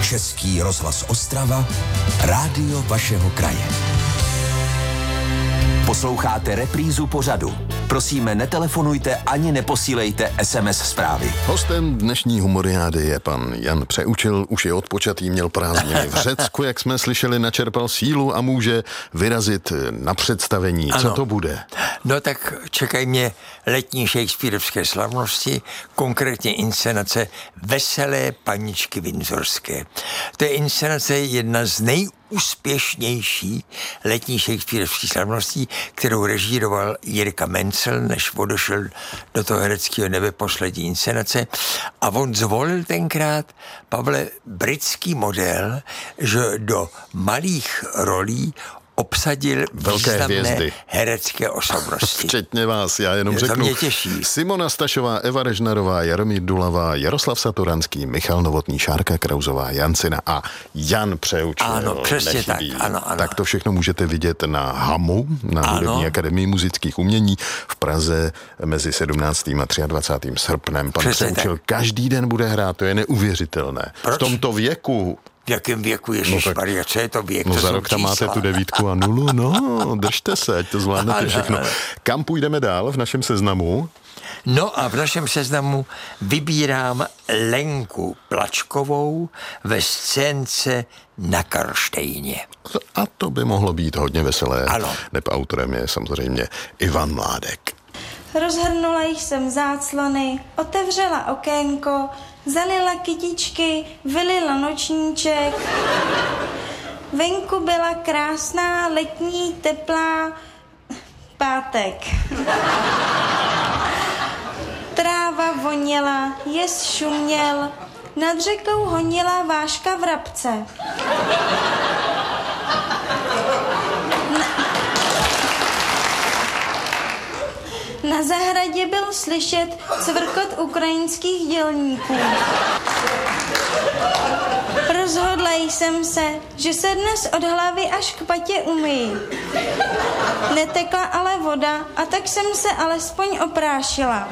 Český rozhlas Ostrava, rádio vašeho kraje. Posloucháte reprízu pořadu. Prosíme, netelefonujte ani neposílejte SMS zprávy. Hostem dnešní humoriády je pan Jan Přeučil. Už je odpočatý, měl prázdniny v Řecku, jak jsme slyšeli, načerpal sílu a může vyrazit na představení. Ano. Co to bude? No tak čekají mě letní shakespearovské slavnosti, konkrétně inscenace Veselé paničky Windsorské. To je inscenace jedna z nejúspěšnější letní shakespearovských slavností, kterou režíroval Jirka Mencel, než odešel do toho hereckého nebe poslední inscenace. A on zvolil tenkrát, Pavle, britský model, že do malých rolí obsadil významné herecké osobnosti. Včetně vás, já jenom řeknu. To mě těší. Simona Stašová, Eva Režnarová, Jaromír Dulavá, Jaroslav Satoranský, Michal Novotný, Šárka Krauzová, Jancina a Jan Přeučil. Ano, přesně nechybí. tak. Ano. Tak to všechno můžete vidět na HAMu, na Hudební akademii muzických umění v Praze mezi 17. a 23. srpnem. Pan Přesně Přeučil tak. každý den bude hrát, to je neuvěřitelné. Proč? V tomto věku. V jakém věku, ježišmarja, co je to věk? No to za jsou rok tam máte čísla. tu 9 a 0, no, držte se, ať to zvládnete všechno. Kam půjdeme dál v našem seznamu? No a v našem seznamu vybírám Lenku Plačkovou ve scénce Na Karlštejně. A to by mohlo být hodně veselé. Ano. Neb autorem je samozřejmě Ivan Mládek. Rozhrnula jsem záclony, otevřela okénko, zalila kytičky, vylila nočníček. Venku byla krásná, letní, teplá pátek. Tráva voněla, jes šuměl, nad řekou honila váška vrabce. Na zahradě byl slyšet cvrkot ukrajinských dělníků. Rozhodla jsem se, že se dnes od hlavy až k patě umyji. Netekla ale voda a tak jsem se alespoň oprášila.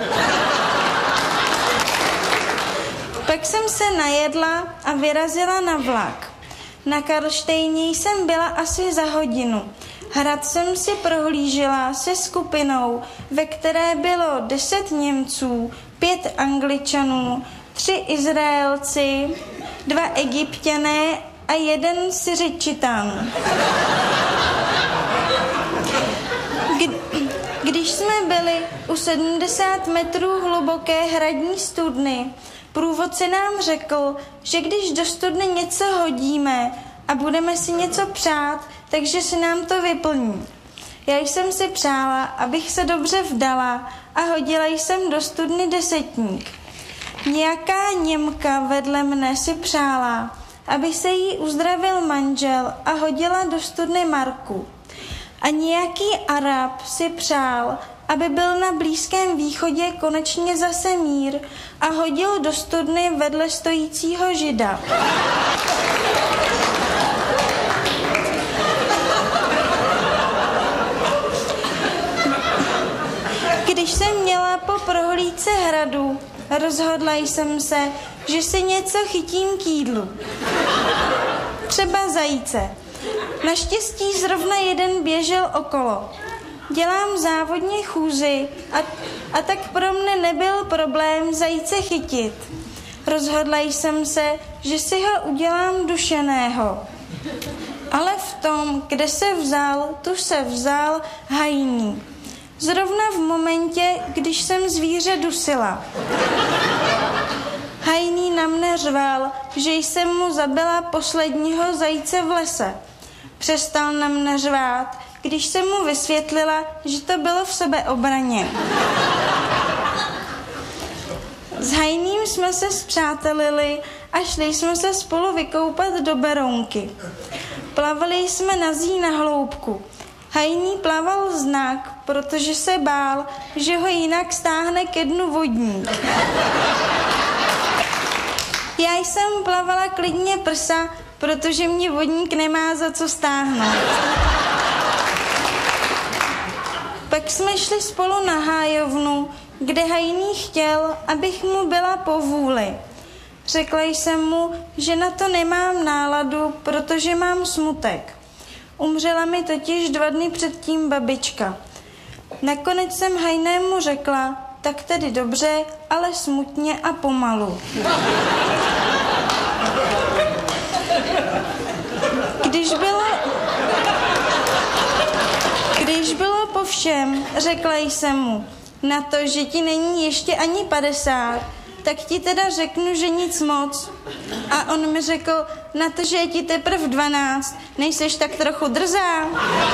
Pak jsem se najedla a vyrazila na vlak. Na Karlštejně jsem byla asi za hodinu. Hrad jsem si prohlížela se skupinou, ve které bylo 10 Němců, 5 Angličanů, 3 Izraelci, 2 Egypťané a 1 Syřičitan. Když jsme byli u 70 metrů hluboké hradní studny, průvodce nám řekl, že když do studny něco hodíme a budeme si něco přát, takže se nám to vyplní. Já jsem si přála, abych se dobře vdala a hodila jsem do studny desetník. Nějaká Němka vedle mne si přála, aby se jí uzdravil manžel a hodila do studny marku. A nějaký Arab si přál, aby byl na Blízkém východě konečně zase mír a hodil do studny vedle stojícího Žida. Když jsem měla po prohlídce hradu, rozhodla jsem se, že si něco chytím k jídlu. Třeba zajíce. Naštěstí zrovna jeden běžel okolo. Dělám závodně chůzi a tak pro mne nebyl problém zajíce chytit. Rozhodla jsem se, že si ho udělám dušeného. Ale v tom, kde se vzal, tu se vzal hajný. Zrovna v momentě, když jsem zvíře dusila. Hajný na mne řval, že jsem mu zabila posledního zajíce v lese. Přestal na mne řvát, když jsem mu vysvětlila, že to bylo v sebeobraně. S Hajným jsme se spřátelili a šli jsme se spolu vykoupat do Berounky. Plavali jsme nazí na hloubku. Hajný plaval znak, protože se bál, že ho jinak stáhne ke dnu vodník. Já jsem plavala klidně prsa, protože mě vodník nemá za co stáhnout. Pak jsme šli spolu na hájovnu, kde Hajný chtěl, abych mu byla po vůli. Řekla jsem mu, že na to nemám náladu, protože mám smutek. Umřela mi totiž 2 dny předtím babička. Nakonec jsem hajnému řekla, tak tedy dobře, ale smutně a pomalu. Když bylo po všem, řekla jsem mu, na to, že ti není ještě ani 50, tak ti teda řeknu, že nic moc. A on mi řekl, na to, že je ti teprv 12, nejseš tak trochu drzá?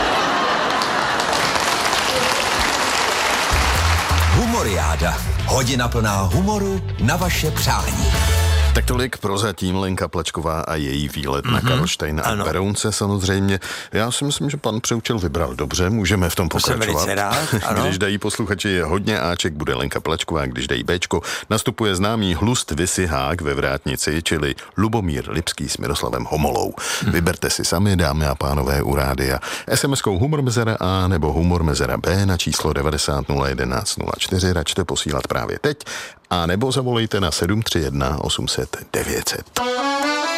Humoriáda. Hodina plná humoru na vaše přání. Tak tolik prozatím Lenka Plačková a její výlet na Karlštejn a Berounce samozřejmě. Já si myslím, že pan Přeučil vybral dobře, můžeme v tom pokračovat. Jsem rád, ano. Když dají posluchači hodně Aček, bude Lenka Plačková, když dají Bčko, nastupuje známý Hlust Visihák ve Vrátnici, čili Lubomír Lipský s Miroslavem Homolou. Vyberte si sami, dámy a pánové, u rádia. SMS-kou Humor Mezera A nebo Humor Mezera B na číslo 90 011 04 račte posílat právě teď, a nebo zavolejte na 731 800 900.